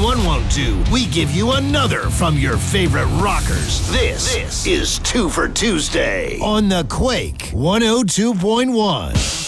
when one won't do, we give you another from your favorite rockers. This is Two for Tuesday on the Quake 102.1.